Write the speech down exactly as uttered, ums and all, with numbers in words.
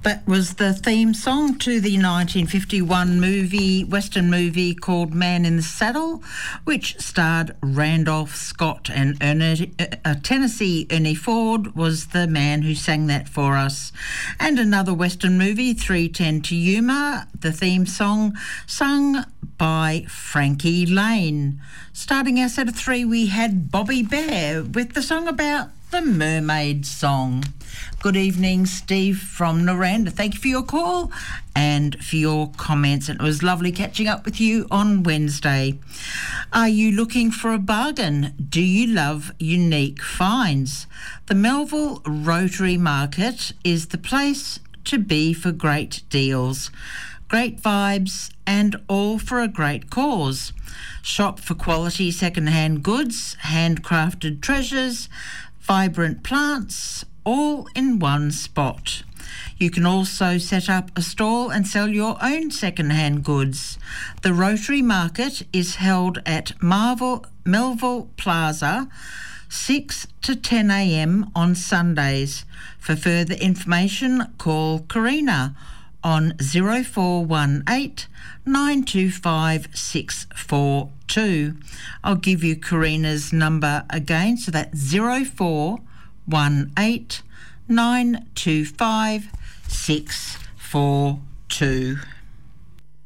That was the theme song to the nineteen fifty-one movie, Western movie called Man in the Saddle, which starred Randolph Scott, and Ernie, uh, Tennessee Ernie Ford was the man who sang that for us. And another Western movie, three ten to Yuma, the theme song sung by Frankie Lane. Starting our set of three, we had Bobby Bear with the song about the Mermaid Song. Good evening, Steve from Noranda. Thank you for your call and for your comments. And it was lovely catching up with you on Wednesday. Are you looking for a bargain? Do you love unique finds? The Melville Rotary Market is the place to be for great deals, great vibes, and all for a great cause. Shop for quality second-hand goods, handcrafted treasures, vibrant plants, all in one spot. You can also set up a stall and sell your own second-hand goods. The Rotary Market is held at Marvel, Melville Plaza, six to ten a m on Sundays. For further information, call Karina on zero four one eight, nine two five, six four two. I'll give you Karina's number again, so that's zero four one eight, nine two five, six four two.